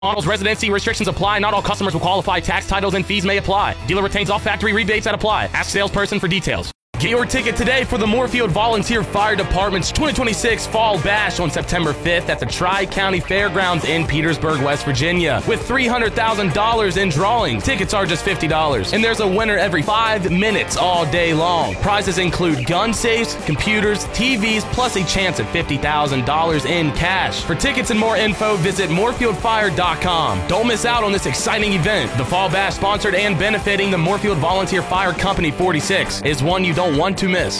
Models residency restrictions apply. Not all customers will qualify. Tax, titles, and fees may apply. Dealer retains all factory rebates that apply. Ask salesperson for details. Get your ticket today for the Moorfield Volunteer Fire Department's 2026 Fall Bash on September 5th at the Tri-County Fairgrounds in Petersburg, West Virginia, with $300,000 in drawing. Tickets are just $50, and there's a winner every 5 minutes all day long. Prizes include gun safes, computers, TVs, plus a chance at $50,000 in cash. For tickets and more info, visit moorfieldfire.com. Don't miss out on this exciting event. The Fall Bash, sponsored and benefiting the Moorfield Volunteer Fire Company 46, is one you don't want to miss.